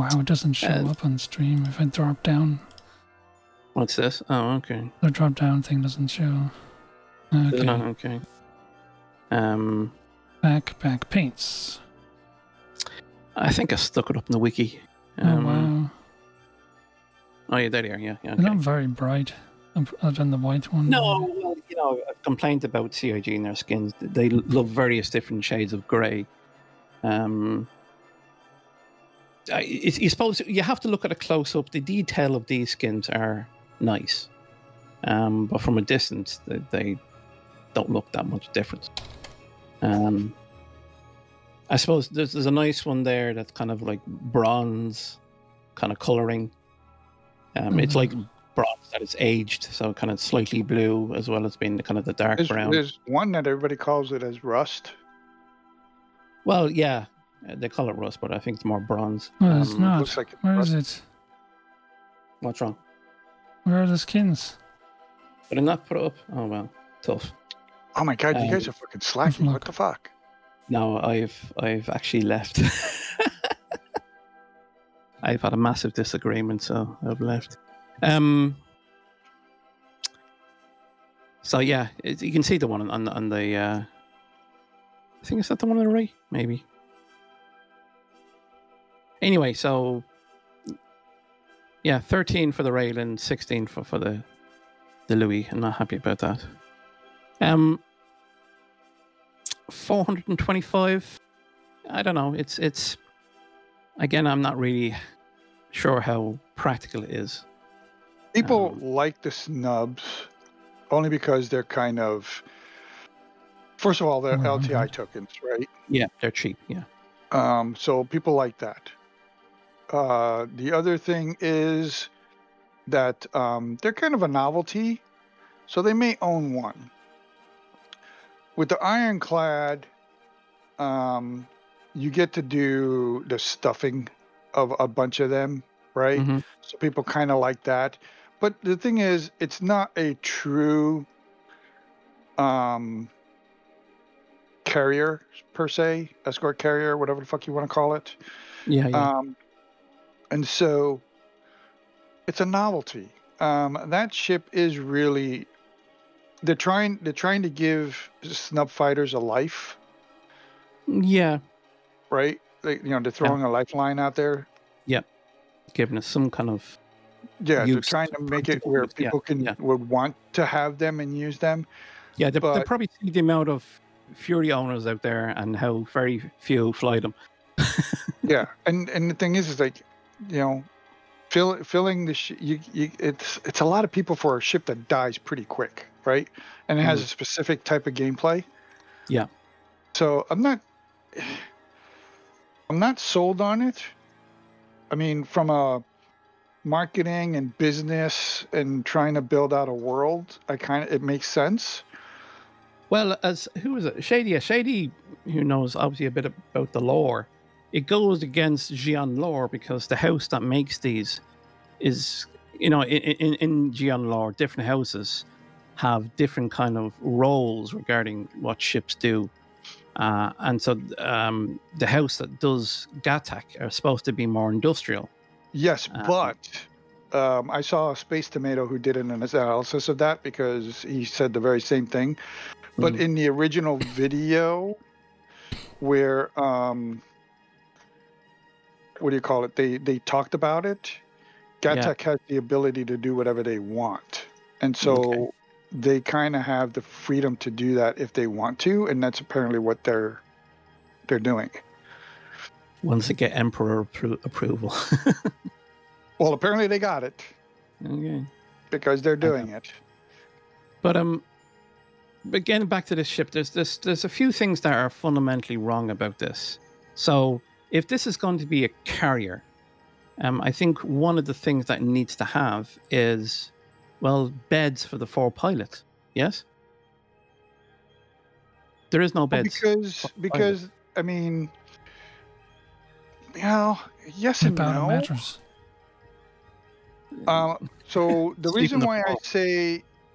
wow, it doesn't show up on stream if I drop down. What's this? Oh, okay. The drop down thing doesn't show. Okay. Okay. Back paints. I think I stuck it up in the wiki. Oh wow. Oh yeah, there they are. Yeah. Okay. They're not very bright, other than the white one. No, well, I've complained about CIG and their skins. They love various different shades of grey. You suppose you have to look at a close up. The detail of these skins are nice, but from a distance, they don't look that much different. I suppose there's a nice one there that's kind of like bronze kind of coloring. It's like bronze that is aged, so kind of slightly blue as well as being the kind of the dark brown. There's one that everybody calls it as rust. Well, yeah, they call it rust, but I think it's more bronze. Well, it's not. Looks like Where is it? What's wrong? Where are the skins? Did I not put it up? Oh well, tough. Oh my god, you guys are fucking slacking. What the fuck? No, I've actually left. I've had a massive disagreement, so I've left. So yeah, you can see the one on the. I think is that the one on the right, maybe. Anyway, so yeah, 13 for the Raylan, 16 for the Louis. I'm not happy about that. 425. I don't know. It's again, I'm not really sure how practical it is. People like the snubs only because they're kind of. First of all, they're LTI tokens, right? Yeah, they're cheap. Yeah. So people like that. The other thing is that they're kind of a novelty, so they may own one. With the Ironclad, you get to do the stuffing of a bunch of them, right? Mm-hmm. So people kind of like that. But the thing is, it's not a true carrier per se, escort carrier, whatever the fuck you want to call it. Yeah. And so it's a novelty. That ship is really they're trying to give snub fighters a life. Yeah. Right? They're throwing a lifeline out there. Yeah. Giving us some kind of they're trying to make it where people would want to have them and use them. Yeah, they probably see the amount of Fury owners out there and how very few fly them. Yeah, and the thing is like, filling the it's a lot of people for a ship that dies pretty quick, right? And it has a specific type of gameplay. Yeah. So I'm not sold on it. I mean, from a marketing and business and trying to build out a world, it makes sense. Well, who is it? Shady. Shady, who knows obviously a bit about the lore. It goes against Xi'an lore because the house that makes these is, in Xi'an lore, different houses have different kind of roles regarding what ships do. And so the house that does Gattac are supposed to be more industrial. Yes, but I saw a Space Tomato who did an analysis of that because he said the very same thing. But in the original video where, what do you call it? They talked about it. Gattac has the ability to do whatever they want. And so they kind of have the freedom to do that if they want to. And that's apparently what they're doing. Once they get Emperor approval. Well, apparently they got it. Okay. Because they're doing it. But getting back to this ship, there's a few things that are fundamentally wrong about this. So if this is going to be a carrier, I think one of the things that it needs to have is, beds for the 4 pilots. Yes? There is no beds. Because I mean, yes and no. Mattress. So the reason why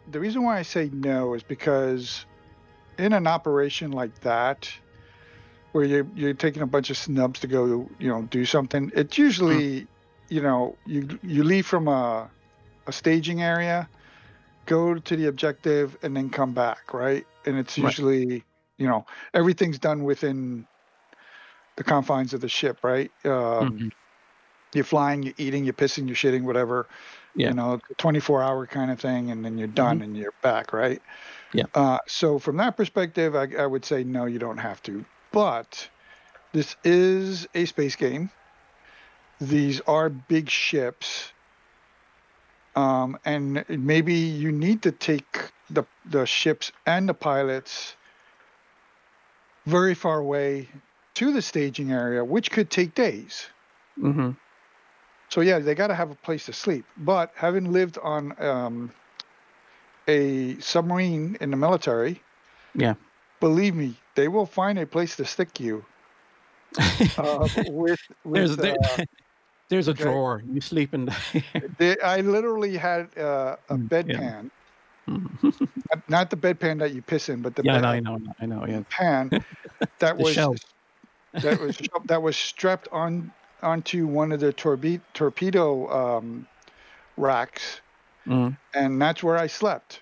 I say no is because in an operation like that, where you're taking a bunch of snubs to go, do something. It's usually, you leave from a staging area, go to the objective, and then come back, right? And it's usually, everything's done within the confines of the ship, right? You're flying, you're eating, you're pissing, you're shitting, whatever. Yeah. 24-hour kind of thing, and then you're done and you're back, right? Yeah. So from that perspective, I would say no, you don't have to. But this is a space game. These are big ships. And maybe you need to take the ships and the pilots very far away to the staging area, which could take days. Mm-hmm. So yeah, they got to have a place to sleep. But having lived on a submarine in the military, believe me, they will find a place to stick you. There's a drawer. You sleep in. I literally had a bedpan. Not the bedpan that you piss in, but the I know. Yeah. Pan that was strapped onto one of the torpedo racks, and that's where I slept.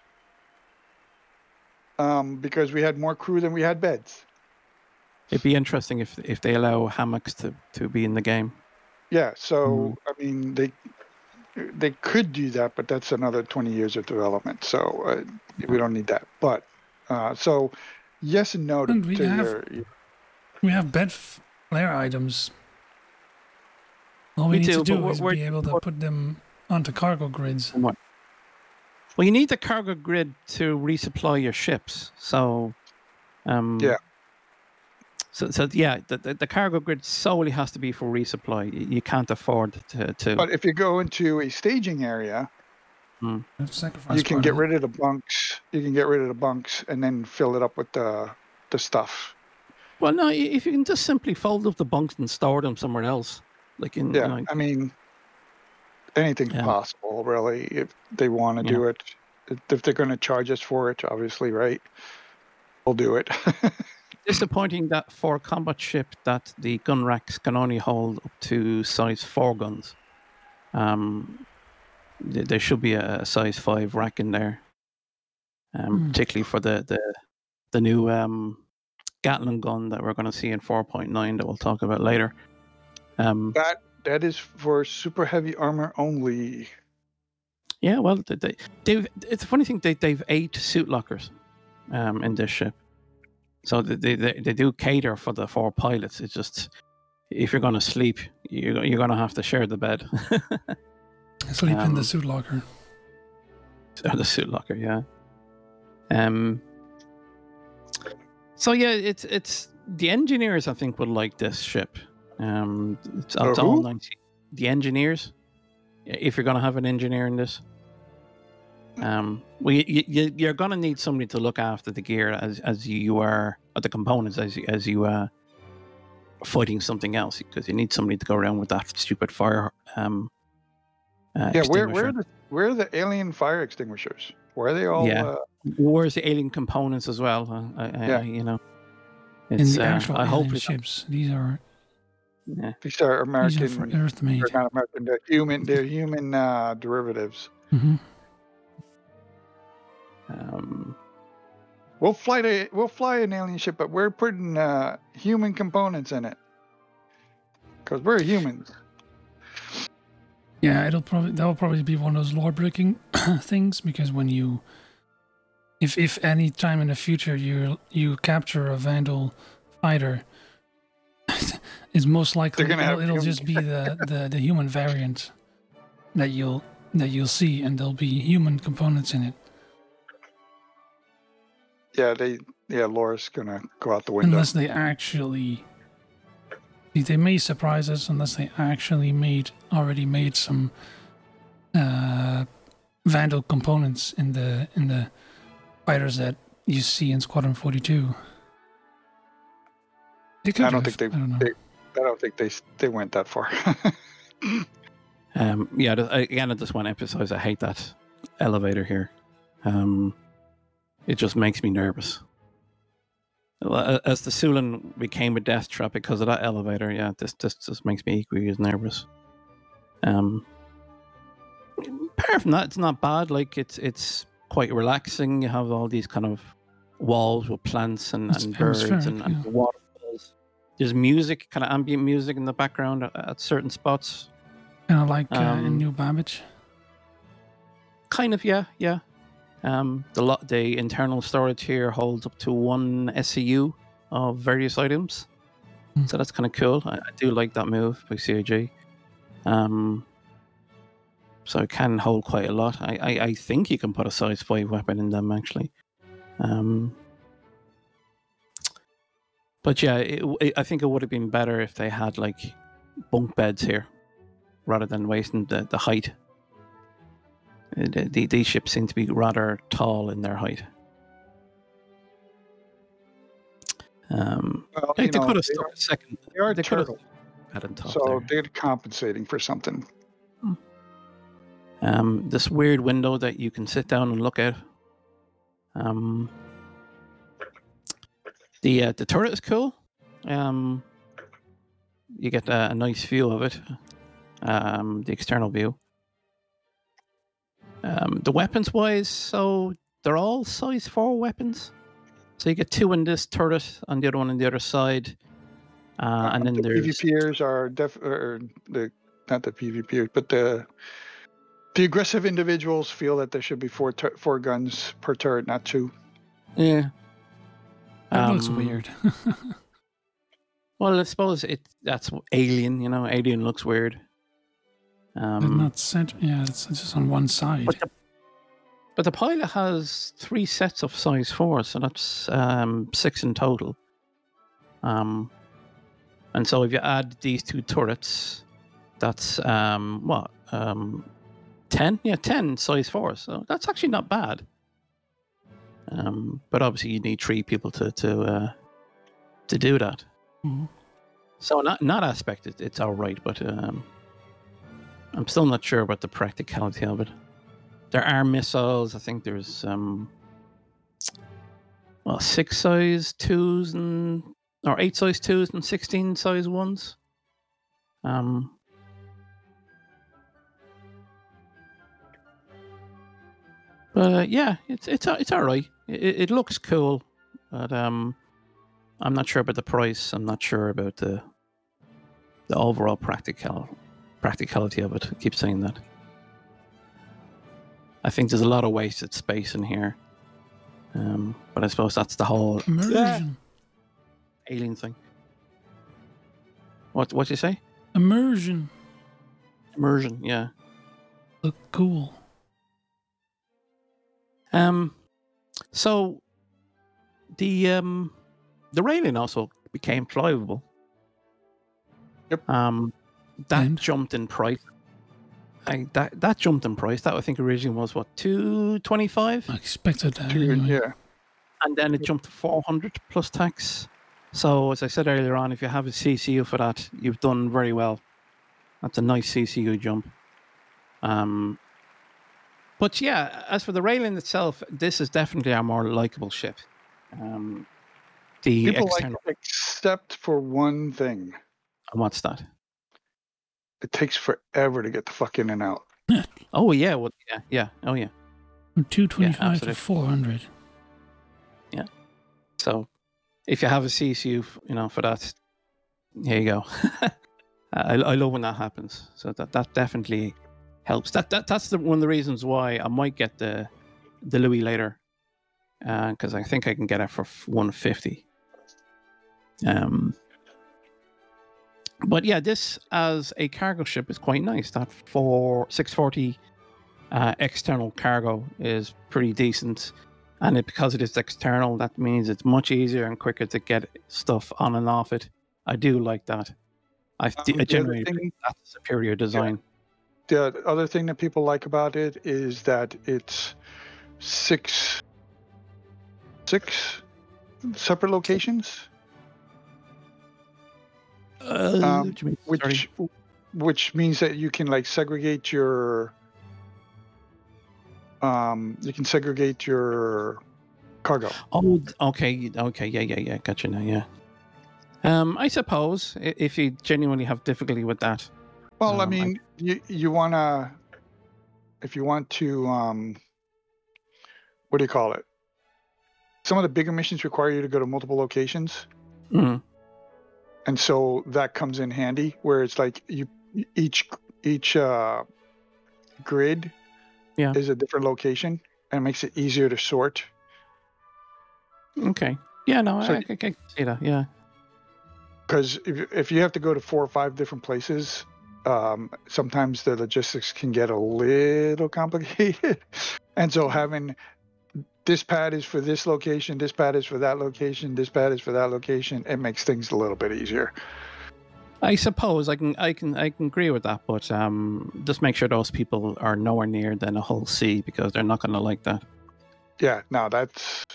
Because we had more crew than we had beds. It'd be interesting if they allow hammocks to be in the game. Yeah, so I mean they could do that, but that's another 20 years of development. So we don't need that. But so yes and no we have bed flare items. All we need to do is be able to put them onto cargo grids. What? Well, you need the cargo grid to resupply your ships. So, So the cargo grid solely has to be for resupply. You can't afford to. But if you go into a staging area, you can get rid of the bunks. You can get rid of the bunks and then fill it up with the stuff. Well, no, if you can just simply fold up the bunks and store them somewhere else, like in. I mean, anything's possible, really, if they want to do it. If they're going to charge us for it, obviously, right? We'll do it. Disappointing that for a combat ship that the gun racks can only hold up to size 4 guns. There should be a size 5 rack in there, particularly for the new Gatling gun that we're going to see in 4.9 that we'll talk about later. That is for super heavy armor only. Yeah, well, it's a funny thing. They've 8 suit lockers in this ship. So they do cater for the 4 pilots. It's just if you're going to sleep, you're going to have to share the bed. Sleep in the suit locker. The suit locker, yeah. So yeah, it's the engineers I think would like this ship. It's all 90. The engineers, if you're going to have an engineer in this. Well, you're going to need somebody to look after the gear as you are, or the components as you are fighting something else, because you need somebody to go around with that stupid fire. Where are the alien fire extinguishers? Where are they all? Yeah. Where's the alien components as well? It's, in the actual alien ships, these are. Yeah. These are American. These are for Earth made. They're not American. They're human derivatives. Mm-hmm. We'll fly an alien ship, but we're putting human components in it because we're humans. Yeah, that'll probably be one of those lore breaking things, because when you, if any time in the future you capture a Vandal fighter, it's most likely it'll just be the human variant that you'll see, and there'll be human components in it. Yeah, Laura's gonna go out the window. Unless they actually, they may surprise us unless they actually already made some Vandal components in the fighters that you see in Squadron 42. I don't think they went that far. Again, I just want to emphasize I hate that elevator here. It just makes me nervous. Well, as the Sulan became a death trap because of that elevator, yeah, this just makes me equally as nervous. Apart from that, it's not bad. Like it's quite relaxing. You have all these kind of walls with plants and birds and waterfalls. There's music, kind of ambient music in the background at certain spots. Kind of like in New Babbage. Kind of, yeah. The internal storage here holds up to 1 SCU of various items, so that's kind of cool. I do like that move by CIG. So it can hold quite a lot. I think you can put a size 5 weapon in them actually. But yeah, I think it would have been better if they had like bunk beds here, rather than wasting the height. These ships seem to be rather tall in their height. They could have stopped a second. They are turtles, so there. they're compensating for something. This weird window that you can sit down and look at. The turret is cool. You get a nice view of it. The external view. The weapons wise, so they're all size 4 weapons. So you get 2 in this turret and the other one on the other side. And then there's PvPers are not the PvPers, but the aggressive individuals feel that there should be 4 guns per turret, not 2. Yeah. That looks weird. Well, I suppose that's Alien. Alien looks weird. Not center. Yeah, it's just on one side. But the pilot has 3 sets of size 4, so that's 6 in total. And so if you add these 2 turrets, that's 10? Yeah, 10 size 4. So that's actually not bad. But obviously you need 3 people to do that. Mm-hmm. So in that aspect, it's all right, but I'm still not sure about the practicality of it. There are missiles. I think there's 6 size 2s or 8 size 2s and 16 size 1s. But yeah, it's all right. It looks cool, but I'm not sure about the price. I'm not sure about the overall practicality of it. I keep saying that. I think there's a lot of wasted space in here. But I suppose that's the whole immersion alien thing. What you say? Immersion, yeah. Look cool. So the railing also became flyable. Yep. That jumped in price. That jumped in price. That I think originally was what, $225? I expected that. Yeah. And then it jumped to $400 plus tax. So as I said earlier on, if you have a CCU for that, you've done very well. That's a nice CCU jump. But yeah, as for the railing itself, this is definitely a more likable ship. People external... like, except for one thing. And what's that? It takes forever to get the fuck in and out. Oh yeah, well yeah. Oh yeah. From 225 to 400. Yeah. So if you have a CCU, for that, here you go. I love when that happens. So that definitely helps. That's one of the reasons why I might get the Louis later, because I think I can get it for $150. But yeah, this as a cargo ship is quite nice. That 640 external cargo is pretty decent, and because it is external, that means it's much easier and quicker to get stuff on and off it. I do like that. I generally think that's a superior design. Yeah. The other thing that people like about it is that it's six separate locations. Which means that you can like segregate your cargo. Oh, okay, okay, yeah. Gotcha now, yeah. I suppose if you genuinely have difficulty with that. Well, I mean, you wanna, if you want to, what do you call it? Some of the bigger missions require you to go to multiple locations, Mhm. and so that comes in handy. Where it's like each grid Yeah. is a different location, and it makes it easier to sort. Okay. Yeah, no, So- I can see that. Yeah. Because if you have to go to 4 or 5 different places, sometimes the logistics can get a little complicated. And so having this pad is for this location, this pad is for that location, this pad is for that location, it makes things a little bit easier. I suppose I can agree with that, but just make sure those people are nowhere near than a whole sea, because they're not going to like that. Yeah, no, that's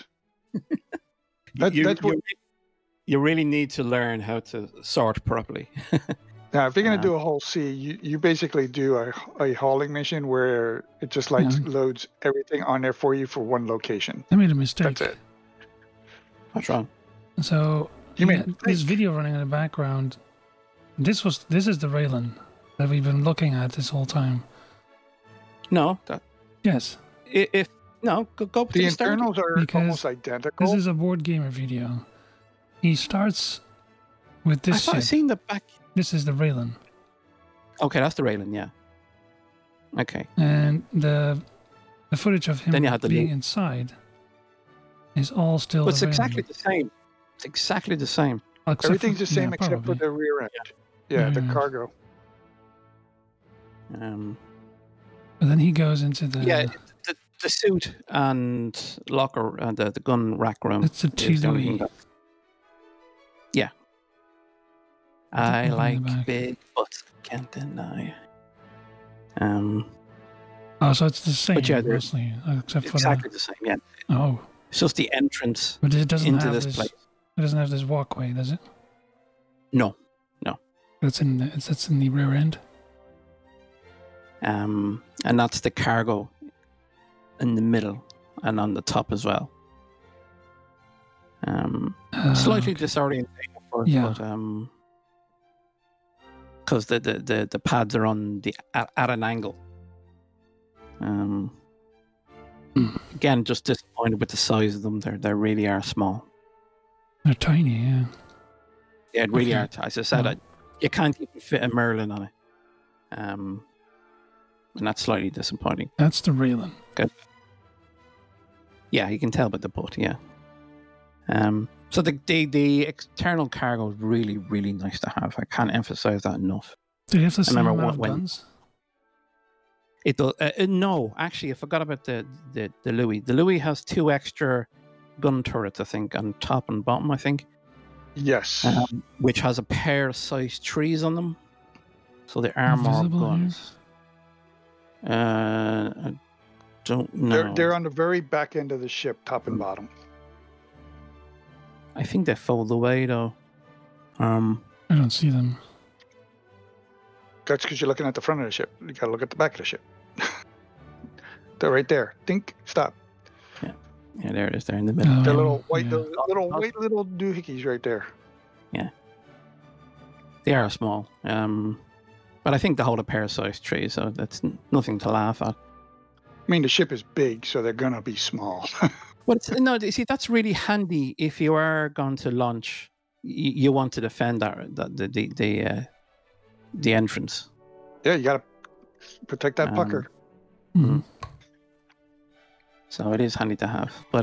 you, what. You really need to learn how to sort properly. Now, if you're going to do a whole sea, you basically do a hauling mission where it just like loads everything on there for you for one location. I made a mistake. That's it. What's wrong? So this video running in the background. This is the Raylan that we've been looking at this whole time. No, yes. If no, go to the internals are almost identical. This is a board gamer video. He starts with this ship. I've seen the back. This is the Raylan. Okay, that's the Raylan, yeah. Okay. And the footage of him being inside is all still. But it's exactly the same. It's exactly the same. Everything's the same except for the rear end. Yeah, the cargo. And then he goes into the the suit and locker and the gun rack room. It's a T-Louis. Yeah. I like big butts, can't deny. Oh, so it's the same, mostly, except for exactly the same. Yeah. Oh. It's just the entrance but it doesn't into have this place. It doesn't have this walkway, does it? No. That's in the rear end. And that's the cargo in the middle and on the top as well. Slightly disorientating for us, but because the pads are on at an angle. Again, just disappointed with the size of them. They really are small. They're tiny, yeah. Yeah, it really are. As I said, you can't even fit a Merlin on it. And that's slightly disappointing. That's the Raylan. Good. Yeah, you can tell by the butt, yeah. So the external cargo is really, really nice to have. I can't emphasize that enough. Do you have the same amount of guns? It does. No, actually, I forgot about the Louis. The Louis has 2 extra gun turrets, I think, on top and bottom, I think. Yes. Which has a pair of size 3s on them. So they are more guns. I don't know. They're on the very back end of the ship, top and bottom. I think they fold away, though. I don't see them. That's because you're looking at the front of the ship. You gotta look at the back of the ship. They're right there. Think. Stop. Yeah, there it is. They're in the middle. They're little white, little doohickeys right there. Yeah, they are small. But I think they hold a pair of size 3, so that's nothing to laugh at. I mean, the ship is big, so they're gonna be small. But you see, that's really handy if you are going to launch. You want to defend the entrance. Yeah, you gotta protect that pucker. Mm-hmm. So it is handy to have. But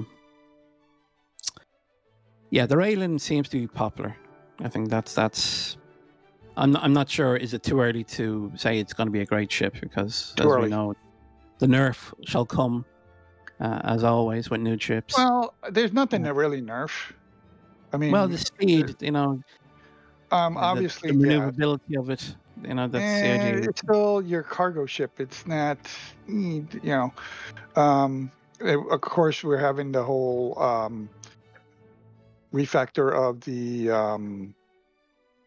yeah, the Raylan seems to be popular. I think that's. I'm not sure. Is it too early to say it's going to be a great ship? Because as we know, the nerf shall come, as always with new ships. Well, there's nothing to really nerf. I mean, well, the speed, obviously, the maneuverability of it. That's the idea. It's still your cargo ship. It's not, of course, we're having the whole refactor of the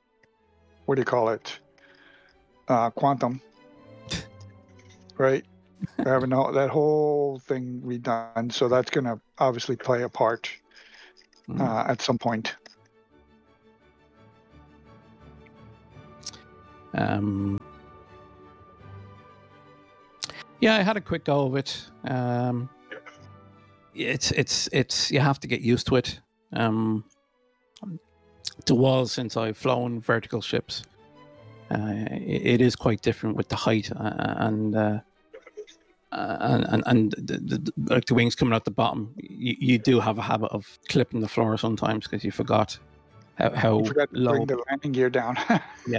what do you call it? Quantum, right? They're having that whole thing redone, so that's going to obviously play a part at some point. Yeah, I had a quick go of it. It's you have to get used to it. The walls, since I've flown vertical ships, it is quite different with the height and like the wings coming out the bottom. You do have a habit of clipping the floor sometimes because you forgot how You forgot to low. bring the landing gear down. Yeah.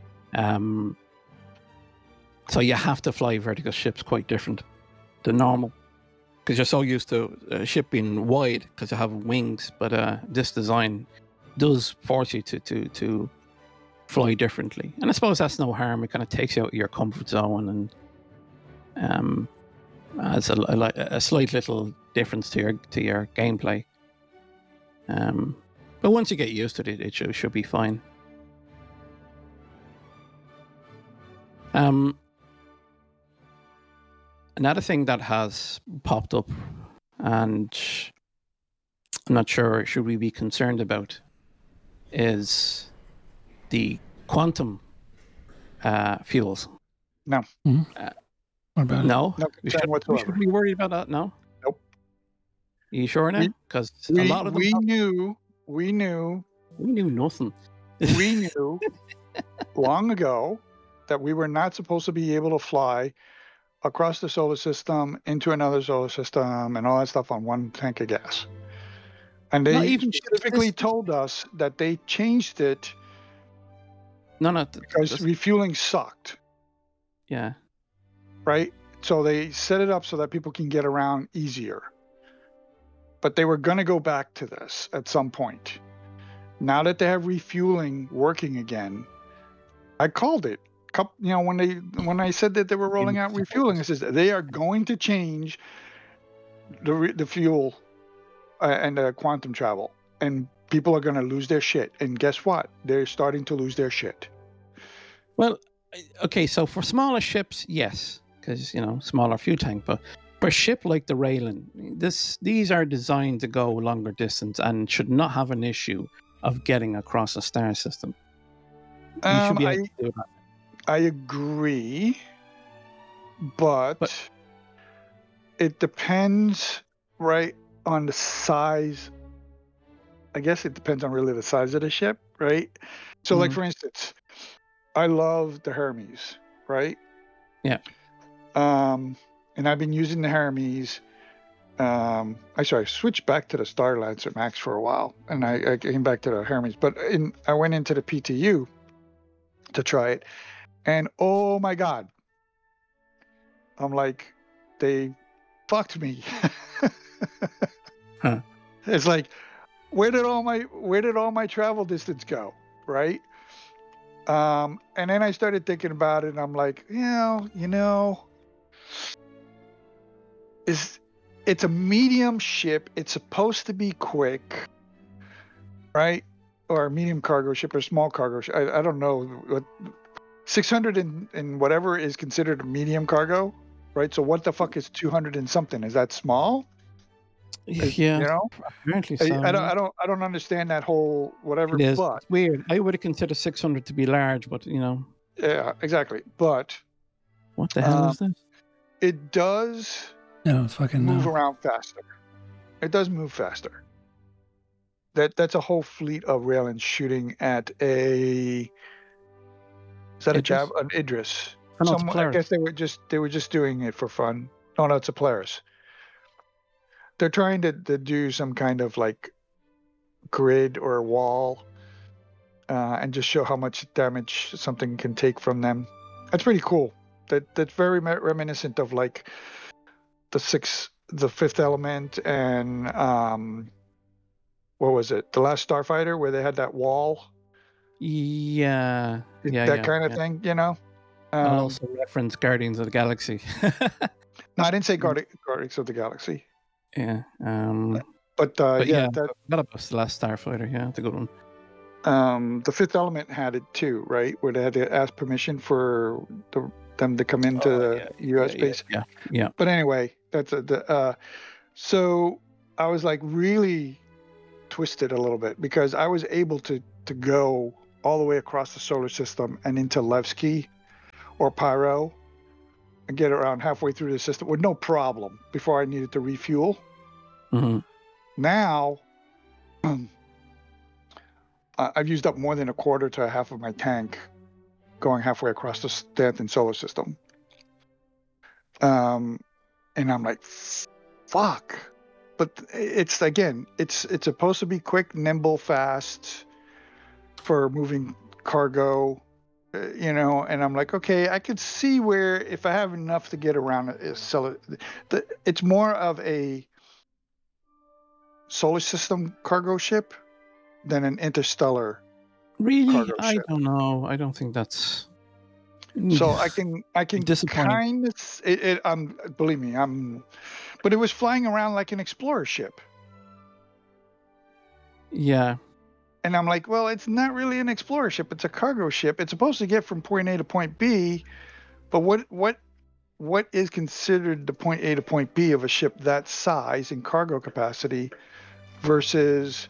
So you have to fly vertical ships quite different than normal because you're so used to a ship being wide because you have wings. But this design does force you to fly differently, and I suppose that's no harm. It kind of takes you out of your comfort zone and adds a slight little difference to your gameplay. But once you get used to it, it should be fine. Another thing that has popped up, and I'm not sure should we be concerned about, is the quantum fuels. No. What about it? No, No we concern should whatsoever. be worried about that. No. Nope. Are you sure now? Because a lot of them we knew nothing. we knew long ago that we were not supposed to be able to fly across the solar system into another solar system and all that stuff on one tank of gas. And Not they even specifically told us that they changed it because refueling sucked, Yeah. right? So they set it up so that people can get around easier. But they were going to go back to this at some point. Now that they have refueling working again, I called it. When I said that they were rolling out refueling, I said they are going to change the fuel and the quantum travel, and people are going to lose their shit. And guess what? They're starting to lose their shit. Well, okay, so for smaller ships, yes, because smaller fuel tank, but for a ship like the Raylan, these are designed to go longer distance and should not have an issue of getting across a star system. You should be able to do that. I agree, but it depends, right, on the size. I guess it depends on really the size of the ship, right? So, like for instance, I love the Hermes, right? Yeah. And I've been using the Hermes. I switched back to the Starlancer Max for a while, and I came back to the Hermes. But I went into the PTU to try it, and oh my God, I'm like, they fucked me. Huh. It's like, where did all my travel distance go, right? And then I started thinking about it, and I'm like, it's a medium ship. It's supposed to be quick, right? Or a medium cargo ship or small cargo ship. I don't know what 600 and whatever is considered a medium cargo, right? So what the fuck is 200 and something? Is that small? Yeah, apparently so. I don't understand that whole whatever. It is. But it's weird. I would have considered 600 to be large, but yeah, exactly. But what the hell is this? It does fucking move around faster. It does move faster. That's a whole fleet of Raelans shooting at an Idris. Oh, no, it's a I guess they were just doing it for fun. No, it's a Polaris. They're trying to do some kind of like grid or wall, and just show how much damage something can take from them. That's pretty cool. That's very reminiscent of like the Fifth Element, and what was it? The Last Starfighter, where they had that wall. Yeah. That kind of thing, I'll also reference Guardians of the Galaxy. No, I didn't say Guardians of the Galaxy. Yeah. But yeah, that was the Last Starfighter. Yeah, that's a good one. The Fifth Element had it too, right? Where they had to ask permission for them to come into the U.S. base. Yeah. But anyway, that's so I was like really twisted a little bit because I was able to go all the way across the solar system and into Levski or Pyro and get around halfway through the system with no problem before I needed to refuel. Mm-hmm. Now, I've used up more than a quarter to half of my tank going halfway across the Stanton solar system. And I'm like, fuck. But it's supposed to be quick, nimble, fast for moving cargo, and I'm like, okay, I could see where if I have enough to get around it, sell it. It's more of a solar system cargo ship than an interstellar Really? cargo I ship. don't know. I don't think that's. So I can Disappointing. kind of believe me, but it was flying around like an explorer ship. Yeah. And I'm like, well, it's not really an explorer ship. It's a cargo ship. It's supposed to get from point A to point B, but what is considered the point A to point B of a ship that size and cargo capacity versus,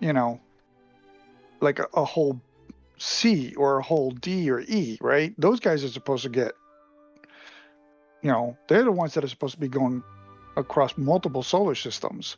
like a whole C or a whole D or E, right? Those guys are supposed to get, they're the ones that are supposed to be going across multiple solar systems.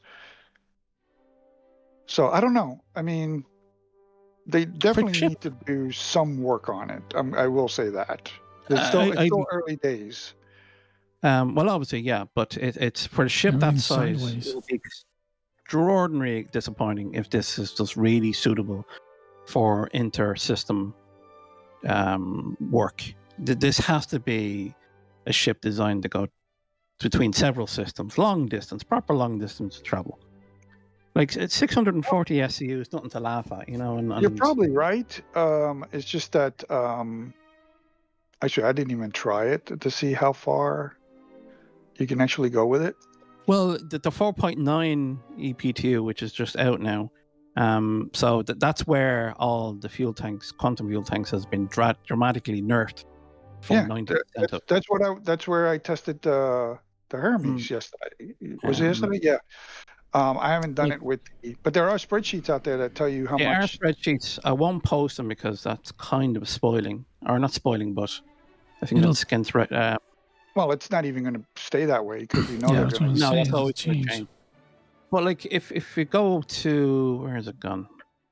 So I don't know. I mean, they definitely need to do some work on it. I will say that. It's still early days. Well, obviously, yeah, but it's for a ship that size, it will be extraordinarily disappointing if this is just really suitable for inter-system work. This has to be a ship designed to go between several systems, proper long distance travel. Like it's 640 SCUs, nothing to laugh at, And you're probably right. It's just that actually I didn't even try it to see how far you can actually go with it. Well, the 4.9 EPTU, which is just out now, so that's where all the quantum fuel tanks, has been dramatically nerfed from 90% up. That's where I tested the Hermes yesterday. Was it yesterday? Yeah. I haven't done it but there are spreadsheets out there that tell you how much. There are spreadsheets. I won't post them because that's kind of spoiling, or not spoiling, but I think that's against. Well, it's not even going to stay that way because they're going to. No, that's always going to change. But like, if we go to where has it gone?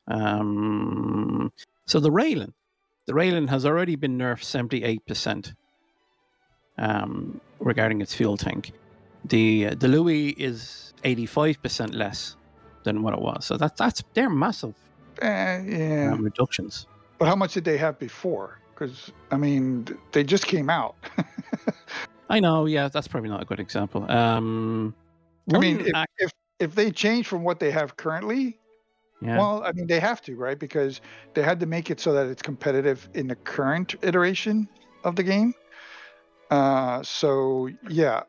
So the Raylan has already been nerfed 78%. Regarding its fuel tank, the Louis is 85% less than what it was. So they're massive reductions. But how much did they have before? Because I mean, they just came out. I know. Yeah, that's probably not a good example. If they change from what they have currently, well, I mean, they have to, right? Because they had to make it so that it's competitive in the current iteration of the game. So yeah,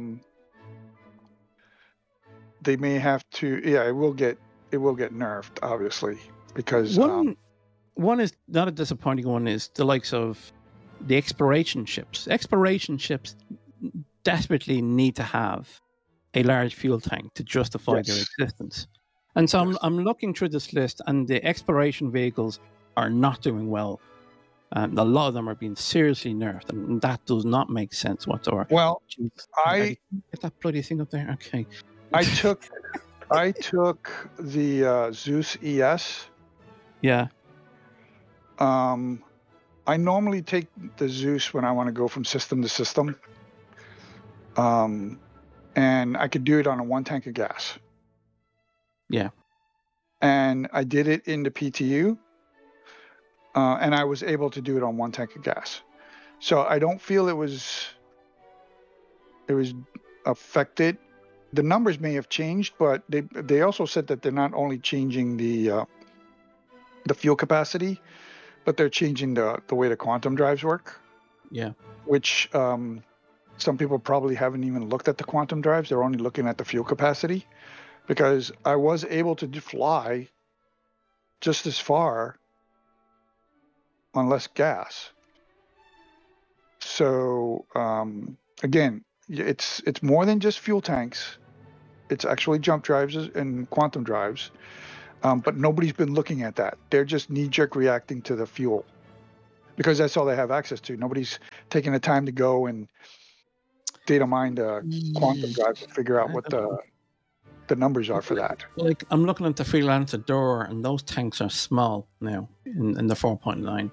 they may have to. Yeah, it will get nerfed, obviously, because one is not a disappointing one. Is the likes of the exploration ships. Exploration ships desperately need to have a large fuel tank to justify their existence. And so I'm looking through this list, and the exploration vehicles are not doing well. And a lot of them are being seriously nerfed, and that does not make sense whatsoever. Well, get that bloody thing up there. Okay. I took the Zeus ES. Yeah. I normally take the Zeus when I want to go from system to system. And I could do it on a 1 tank of gas. Yeah. And I did it in the PTU. And I was able to do it on 1 tank of gas. So I don't feel it was affected. The numbers may have changed, but they also said that they're not only changing the fuel capacity, but they're changing the way the quantum drives work. Yeah. Which some people probably haven't even looked at the quantum drives. They're only looking at the fuel capacity, because I was able to fly just as far on less gas. So again, it's more than just fuel tanks. It's actually jump drives and quantum drives. But nobody's been looking at that. They're just knee-jerk reacting to the fuel because that's all they have access to. Nobody's taking the time to go and data mine the quantum drive to figure out what the numbers are for that. Like, I'm looking at the Freelancer door, and those tanks are small now in the 4.9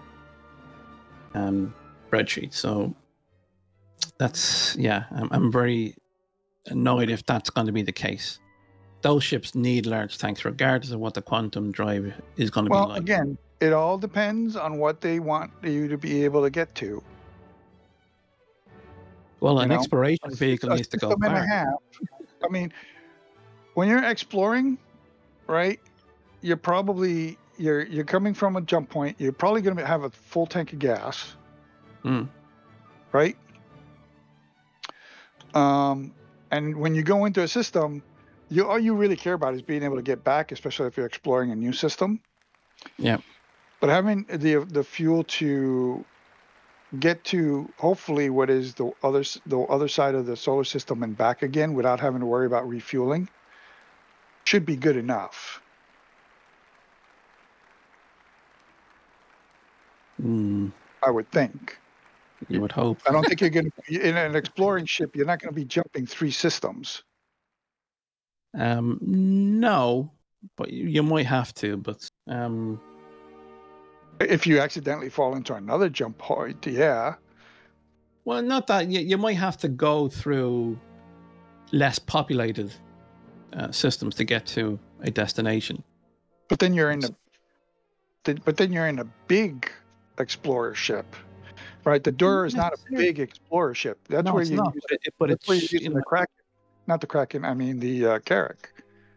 spreadsheet. So that's, yeah, I'm very annoyed if that's going to be the case. Those ships need large tanks, regardless of what the quantum drive is going to be like. Well, again, it all depends on what they want you to be able to get to. Well, an exploration vehicle needs to go far. I mean, when you're exploring, right, you're probably you're coming from a jump point. You're probably going to have a full tank of gas, right? And when you go into a system, all you really care about is being able to get back, especially if you're exploring a new system. Yeah. But having the fuel to get to hopefully what is the other side of the solar system and back again without having to worry about refueling should be good enough. I would think. You would hope. I don't think you're going to, in an exploring ship, you're not going to be jumping 3 systems. No, but you might have to. But if you accidentally fall into another jump point, yeah. Well, not that you might have to go through less populated systems to get to a destination. But then you're in a big explorer ship, right? The Dura is not a big explorer ship. That's where you use it. But it's using the Kraken, not the Kraken. I mean the Carrack.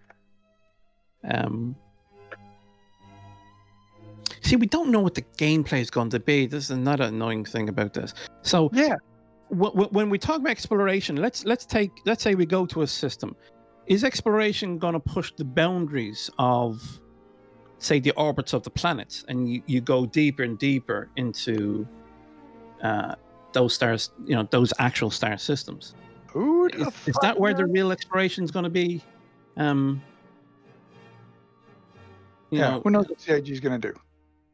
See, we don't know what the gameplay is going to be. This is another annoying thing about this. So yeah, when we talk about exploration, let's say we go to a system. Is exploration going to push the boundaries of, say, the orbits of the planets, and you go deeper and deeper into those stars, those actual star systems? Is that where the real exploration is going to be? Who knows what CIG is going to do?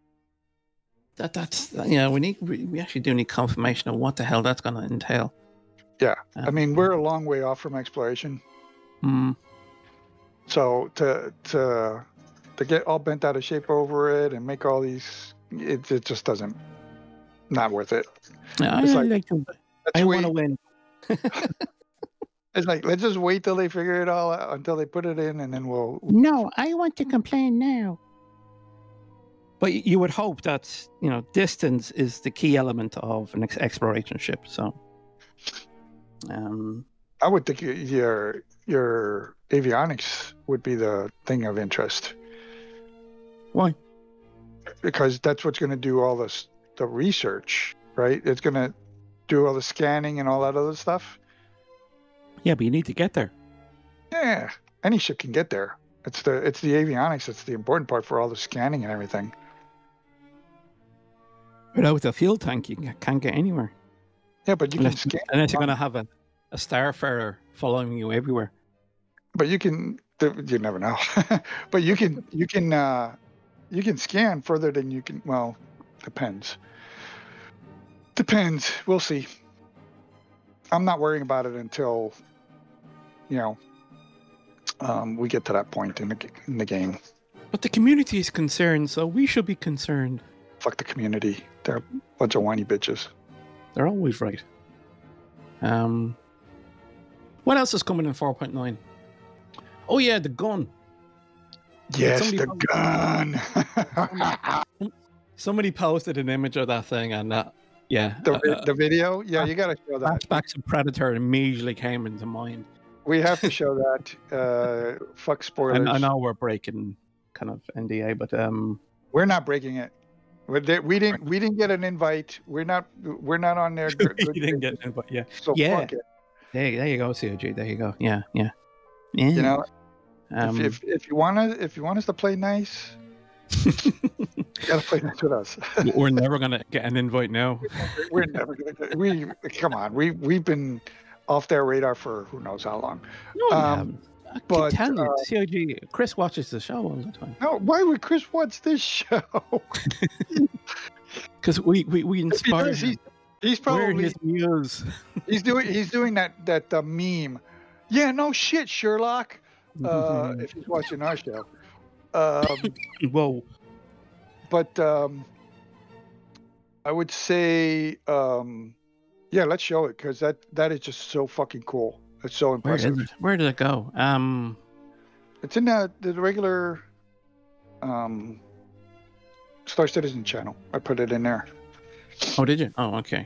We actually do need confirmation of what the hell that's going to entail. Yeah, I mean, we're a long way off from exploration. So to get all bent out of shape over it and make all these, it just doesn't, not worth it. I want to win. It's like, let's just wait till they figure it all out, until they put it in, and then we'll. No, I want to complain now. But you would hope that distance is the key element of an exploration ship. So, I would think your avionics would be the thing of interest. Why? Because that's what's going to do all the research, right? It's going to do all the scanning and all that other stuff. Yeah, but you need to get there. Yeah, any ship can get there. It's the avionics that's the important part for all the scanning and everything. Without a fuel tank, you can't get anywhere. Yeah, but you can scan. Unless you're going to have a starfarer following you everywhere. But you never know. But you can scan further than you can. Well, depends. We'll see. I'm not worrying about it until, we get to that point in the game. But the community is concerned, so we should be concerned. Fuck the community. They're a bunch of whiny bitches. They're always right. What else is coming in 4.9? Oh yeah, the gun. Yes, the gun. Somebody posted an image of that thing, and the video. Yeah, you got to show that. Flashbacks of Predator immediately came into mind. We have to show that. Fuck spoilers. I know we're breaking kind of NDA, but we're not breaking it. We didn't get an invite. We're not on there. We didn't get an invite. Yeah. So fuck it. There you go, COG. There you go. Yeah. If you want us to play nice, Gotta play nice with us. We're never gonna get an invite now. We're never gonna. Come on. We've been off their radar for who knows how long. No, we haven't. but, Tell you, CIG, Chris watches the show all the time. No, why would Chris watch this show? Because we inspire him. He's We're probably his muse. he's doing that meme. Yeah, no shit, Sherlock. If he's watching our show. Whoa. But I would say, yeah, let's show it because that is just so fucking cool. It's so impressive. Where did it go? It's in the regular Star Citizen channel. I put it in there. Oh, did you? Oh, okay.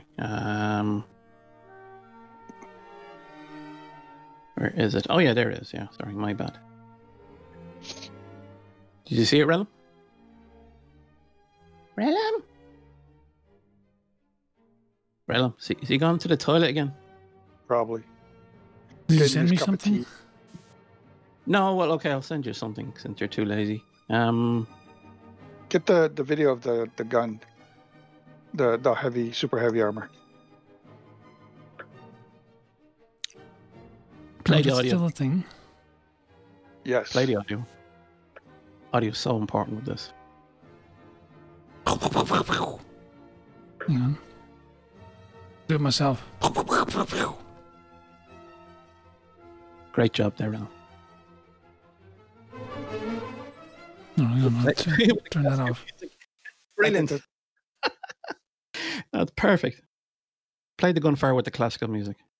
Where is it? Oh, yeah, there it is. Yeah, sorry, my bad. Did you see it, Relum? Relum, is he gone to the toilet again? Probably. Did you Getting send his me cup of something? tea. No, well, okay, I'll send you something since you're too lazy. Get the video of the gun, the super heavy armor. Play Oh, the that's audio. still a thing. Yes. Play the audio. Audio is so important with this. Hang on. Do it myself. Great job there, Relum. No, hang on. Let's turn that off. Brilliant. That's perfect. Play the gunfire with the classical music.